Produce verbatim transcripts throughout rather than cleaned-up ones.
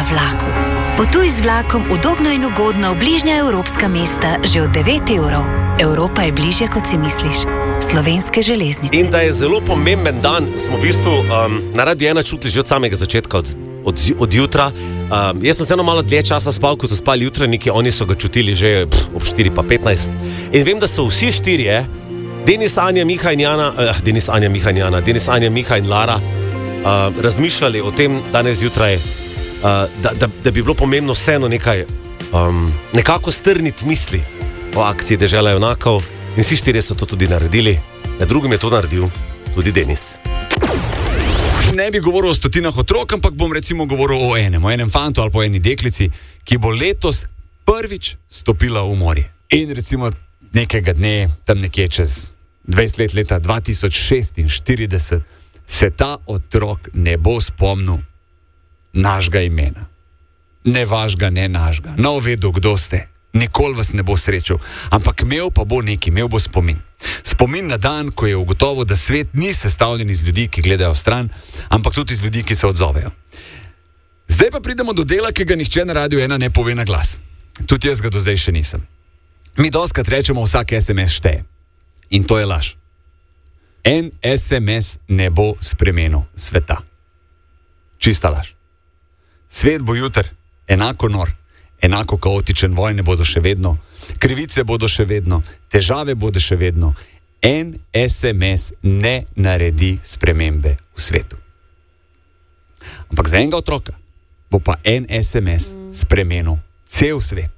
vlaku. Potuj z vlakom udobno in ugodno v bližnja evropska mesta že od devet evrov. Evropa je bližje, kot si misliš. Slovenske železnice. In da je zelo pomemben dan, smo v bistvu um, na Radiu ena čutili že od samega začetka, od, od, od jutra. Um, jaz sem se eno malo dlje časa spal, kot so spali jutranjiki, oni so ga čutili že pff, ob štiri pa petnajst. In vem, da so vsi štirje, Denis, Anja, Miha in Jana, uh, Denis, Anja, Miha in Jana, Denis, Anja, Miha in Lara, uh, razmišljali o tem danes zjutraj, uh, da, da, da bi bilo pomembno vseeno nekaj, um, nekako strniti misli o akciji Dežela junakov. In vsi štirje so to tudi naredili. Na drugem je to naredil tudi Denis. Ne bi govoril o stotinah otrok, ampak bom recimo govoril o enem, o enem fantu ali po eni deklici, ki bo letos prvič stopila v morje. In recimo nekega dne, tam nekje čez dvajset let, leta dva tisoč šestinštirideset, se ta otrok ne bo spomnil našega imena. Ne vašega, ne našega. No, vedo, kdo ste. Nikoli vas ne bo srečal, ampak imel pa bo nekaj, imel bo spomin. Spomin na dan, ko je ugotovil, da svet ni sestavljen iz ljudi, ki gledajo stran, ampak tudi iz ljudi, ki se odzovejo. Zdaj pa pridemo do dela, ki ga nihče na Radiu ena ne pove na glas. Tudi jaz ga do zdaj še nisem. Mi dostikrat rečemo, vsak es em es šteje. In to je laž. En es em es ne bo spremenil sveta. Čista laž. Svet bo jutri enako nor. Enako kaotičen, vojne bodo še vedno, krivice bodo še vedno, težave bodo še vedno. En es em es ne naredi spremembe v svetu. Ampak za enega otroka bo pa en es em es spremenil cel svet.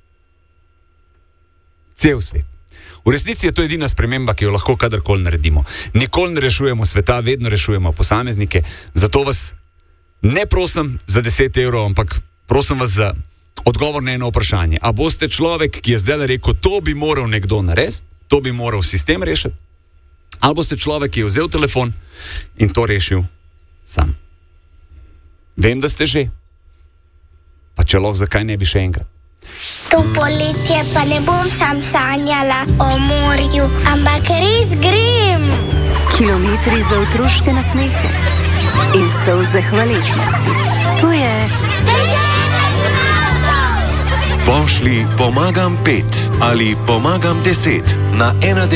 Cel svet. V resnici je to edina sprememba, ki jo lahko kadarkoli naredimo. Nikoli ne rešujemo sveta, vedno rešujemo posameznike. Zato vas ne prosim za deset evrov, ampak prosim vas za odgovor na eno vprašanje. A boste človek, ki je zdaj rekel, to bi moral nekdo narediti, to bi moral sistem rešiti? Ali boste človek, ki je vzel telefon in to rešil sam? Vem, da ste že. Pa če lahko, zakaj ne bi še enkrat? To poletje pa ne bom sam sanjala o morju, ampak res grem. Kilometri za otroške nasmehe in solze hvaležnosti. To je Pošli pomagam pet ali pomagam deset na ena.